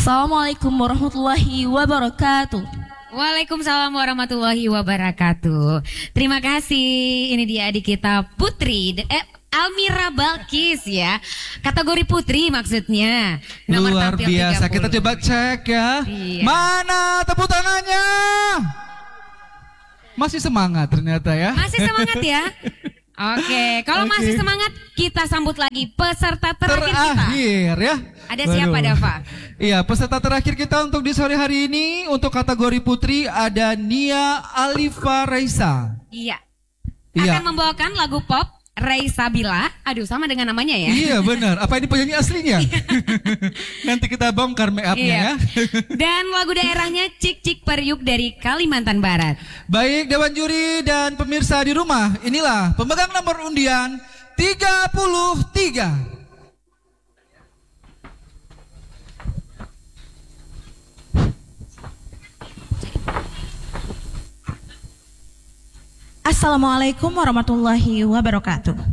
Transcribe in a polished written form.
Assalamualaikum warahmatullahi wabarakatuh. Waalaikumsalam warahmatullahi wabarakatuh. Terima kasih. Ini dia adik kita Putri Almira Balkis ya. Kategori putri maksudnya. Nomor Luar tampil biasa. 30. Kita coba cek ya. Iya. Mana tepuk tangannya? Masih semangat ternyata ya. Masih semangat ya. Oke, kalau masih semangat kita sambut lagi peserta terakhir kita. Terakhir ya. Ada siapa Dava? Iya, peserta terakhir kita untuk di sore hari ini untuk kategori putri ada Nia Alifa Raisa. Iya. Iya. Akan membawakan lagu pop Raisa Bila. Aduh, sama dengan namanya ya. Iya benar. Apa ini penyanyi aslinya? Nanti kita bongkar make upnya ya. Dan lagu daerahnya Cik Cik Periuk dari Kalimantan Barat. Baik Dewan Juri dan pemirsa di rumah, inilah pemegang nomor undian 33. Assalamualaikum warahmatullahi wabarakatuh.